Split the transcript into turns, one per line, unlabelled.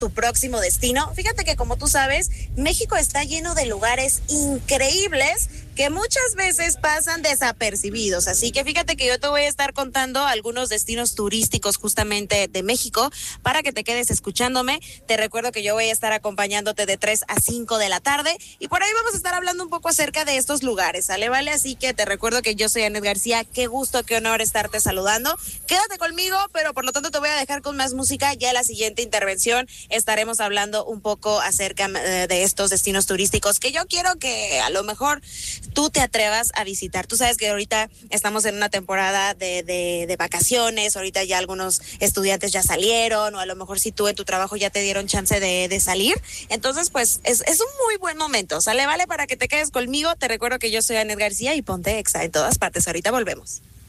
tu próximo destino. Fíjate que, como tú sabes, México está lleno de lugares increíbles que muchas veces pasan desapercibidos. Así que fíjate que yo te voy a estar contando algunos destinos turísticos justamente de México para que te quedes escuchándome. Te recuerdo que yo voy a estar acompañándote de 3 a 5 de la tarde y por ahí vamos a estar hablando un poco acerca de estos lugares, ¿sale? Vale, así que te recuerdo que yo soy Anet García. Qué gusto, qué honor estarte saludando. Quédate conmigo, pero por lo tanto te voy a dejar con más música. Ya en la siguiente intervención estaremos hablando un poco acerca de estos destinos turísticos que yo quiero que a lo mejor tú te atrevas a visitar. Tú sabes que ahorita estamos en una temporada de vacaciones, ahorita ya algunos estudiantes ya salieron, o a lo mejor si tú en tu trabajo ya te dieron chance de salir. Entonces, pues, es un muy buen momento, ¿sale? Vale, para que te quedes conmigo. Te recuerdo que yo soy Anet García y ponte Exa en todas partes. Ahorita volvemos.